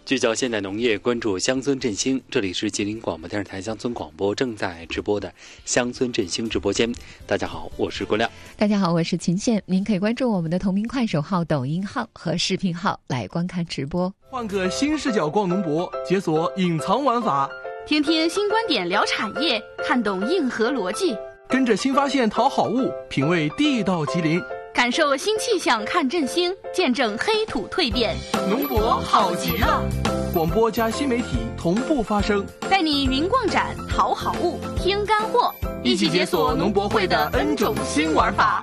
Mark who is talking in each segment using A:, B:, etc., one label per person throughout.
A: 聚焦现代农业，关注乡村振兴。这里是吉林广播电视台乡村广播正在直播的乡村振兴直播间。大家好，我是郭亮。
B: 大家好，我是秦宪。您可以关注我们的同名快手号、抖音号和视频号来观看直播。
C: 换个新视角逛农博，解锁隐藏玩法。
D: 听听新观点聊产业，看懂硬核逻辑。
C: 跟着新发现淘好物，品味地道吉林。
D: 感受新气象看振兴，见证黑土蜕变。
C: 农博好极了！广播加新媒体同步发声，
D: 带你云逛展、淘好物、听干货，
C: 一起解锁农博会的 N 种新玩法。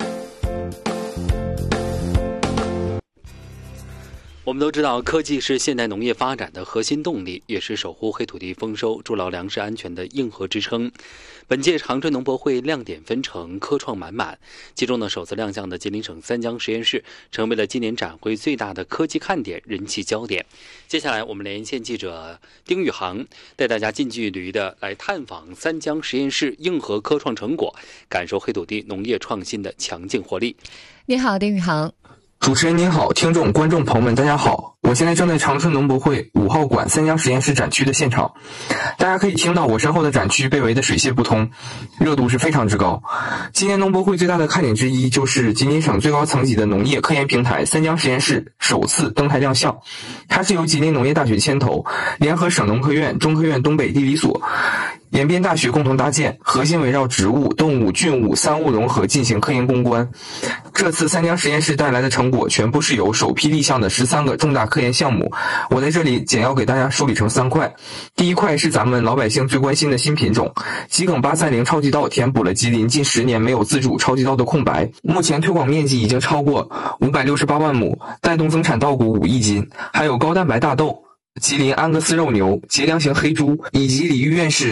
A: 我们都知道，科技是现代农业发展的核心动力，也是守护黑土地丰收、筑牢粮食安全的硬核支撑。本届长春农博会亮点纷呈，科创满满。其中呢，首次亮相的吉林省三江实验室成为了今年展会最大的科技看点、人气焦点。接下来，我们连线记者丁宇航，带大家近距离的来探访三江实验室硬核科创成果，感受黑土地农业创新的强劲活力。
B: 你好，丁宇航。
E: 主持人您好，听众观众朋友们大家好，我现在正在长春农博会5号馆三江实验室展区的现场，大家可以听到我身后的展区被围得水泄不通，热度是非常之高。今年农博会最大的看点之一就是吉林省最高层级的农业科研平台三江实验室首次登台亮相，它是由吉林农业大学牵头，联合省农科院、中科院东北地理所、延边大学共同搭建，核心围绕植物、动物、菌物三物融合进行科研攻关。这次三江实验室带来的成果全部是由首批立项的13个重大科研项目，我在这里简要给大家梳理成3块。第一块是咱们老百姓最关心的新品种，桔梗830超级稻填补了吉林近10年没有自主超级稻的空白，目前推广面积已经超过568万亩，带动增产稻谷5亿斤。还有高蛋白大豆、吉林安格斯肉牛、节粮型黑猪以及李玉院士